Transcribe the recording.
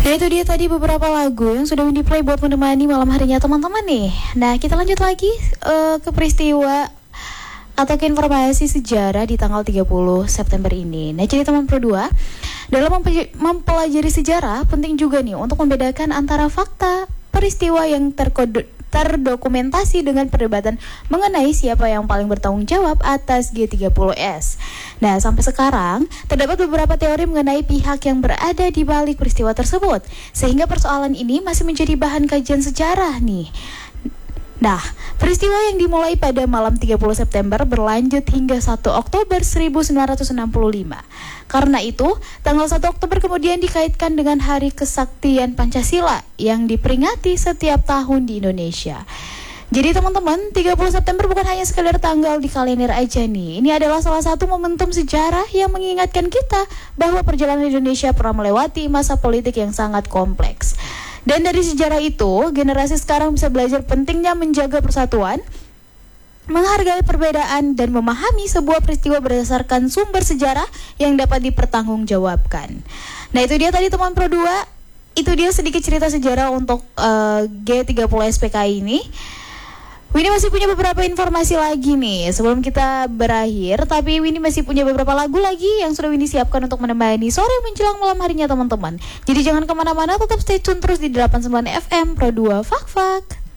Nah itu dia tadi beberapa lagu yang sudah Windy play buat menemani malam harinya teman-teman nih. Nah kita lanjut lagi ke peristiwa atau ke informasi sejarah di tanggal 30 September ini. Nah jadi teman Pro 2, dalam mempelajari sejarah penting juga nih untuk membedakan antara fakta peristiwa yang terdokumentasi dengan perdebatan mengenai siapa yang paling bertanggung jawab atas G30S. Nah, sampai sekarang terdapat beberapa teori mengenai pihak yang berada di balik peristiwa tersebut, sehingga persoalan ini masih menjadi bahan kajian sejarah nih. Nah, peristiwa yang dimulai pada malam 30 September berlanjut hingga 1 Oktober 1965. Karena itu, tanggal 1 Oktober kemudian dikaitkan dengan Hari Kesaktian Pancasila yang diperingati setiap tahun di Indonesia. Jadi teman-teman, 30 September bukan hanya sekedar tanggal di kalender aja nih. Ini adalah salah satu momentum sejarah yang mengingatkan kita bahwa perjalanan Indonesia pernah melewati masa politik yang sangat kompleks. Dan dari sejarah itu, generasi sekarang bisa belajar pentingnya menjaga persatuan, menghargai perbedaan, dan memahami sebuah peristiwa berdasarkan sumber sejarah yang dapat dipertanggungjawabkan. Nah itu dia tadi teman Pro 2, itu dia sedikit cerita sejarah untuk G30SPK ini. Winnie masih punya beberapa informasi lagi nih sebelum kita berakhir, tapi Winnie masih punya beberapa lagu lagi yang sudah Winnie siapkan untuk menemani sore menjelang malam harinya teman-teman. Jadi jangan kemana-mana, tetap stay tune terus di 89 FM Pro 2 Fak Fak.